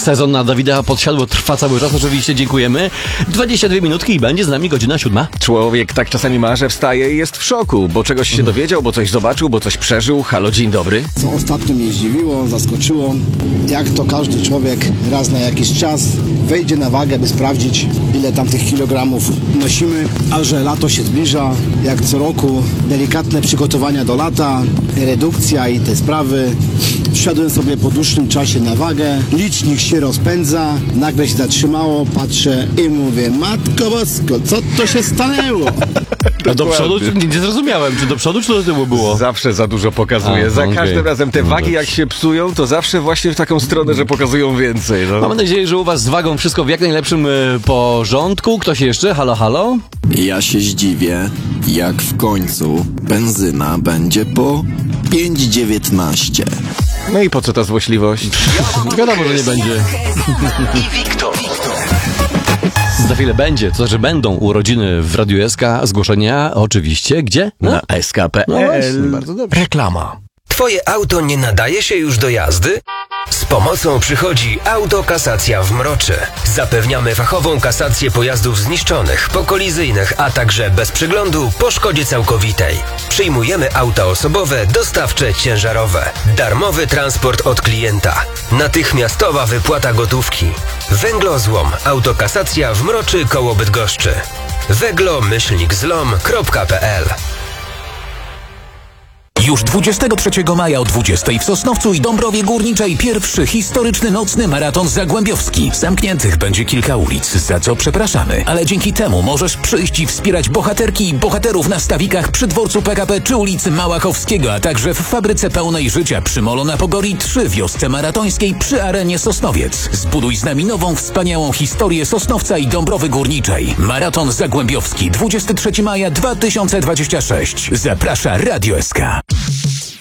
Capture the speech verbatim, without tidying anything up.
sezon na Dawida Podsiadło trwa cały czas, oczywiście dziękujemy. dwadzieścia dwie minutki i będzie z nami godzina siódma. Człowiek tak czasami ma, że wstaje i jest w szoku, bo czegoś się dowiedział, bo coś zobaczył, bo coś przeżył. Halo, dzień dobry. Co ostatnio mnie zdziwiło, zaskoczyło, jak to każdy człowiek raz na jakiś czas wejdzie na wagę, by sprawdzić, ile tam tych kilogramów nosimy, a że lato się zbliża, jak co roku, delikatne przygotowania do lata, redukcja i te sprawy. Wszedłem sobie po dłuższym czasie na wagę, licznik się rozpędza, nagle się zatrzymało, patrzę i mówię, matko bosko, co to się stanęło? A do przodu, nie, nie zrozumiałem, czy do przodu, czy do tyłu było? Zawsze za dużo pokazuje. A, za okay. każdym razem te No wagi, dobrze. jak się psują, to zawsze właśnie w taką stronę, że pokazują więcej. No. Mam nadzieję, że u was z wagą wszystko w jak najlepszym y, porządku. Ktoś jeszcze? Halo, halo? Ja się zdziwię, jak w końcu benzyna będzie po pięć dziewiętnaście. No i po co ta złośliwość? Wiadomo, że nie będzie. I Wiktor. Za chwilę będzie, to znaczy będą urodziny w Radiu S K, zgłoszenia oczywiście, gdzie? No, Na S K P no właśnie, L. bardzo dobrze. Reklama. Twoje auto nie nadaje się już do jazdy? Z pomocą przychodzi Autokasacja w Mroczy. Zapewniamy fachową kasację pojazdów zniszczonych, pokolizyjnych, a także bez przeglądu po szkodzie całkowitej. Przyjmujemy auta osobowe, dostawcze, ciężarowe. Darmowy transport od klienta. Natychmiastowa wypłata gotówki. Węglozłom. Autokasacja w Mroczy koło Bydgoszczy. weglo myślnik zlom kropka p l. Już dwudziestego trzeciego maja o dwudziestej w Sosnowcu i Dąbrowie Górniczej pierwszy historyczny nocny maraton zagłębiowski. Zamkniętych będzie kilka ulic, za co przepraszamy, ale dzięki temu możesz przyjść i wspierać bohaterki i bohaterów na stawikach przy dworcu P K P czy ulicy Małachowskiego, a także w fabryce pełnej życia przy Molo na Pogori trzy, wiosce maratońskiej przy Arenie Sosnowiec. Zbuduj z nami nową, wspaniałą historię Sosnowca i Dąbrowy Górniczej. Maraton zagłębiowski dwudziestego trzeciego maja dwa tysiące dwudziestego szóstego. Zaprasza Radio S K.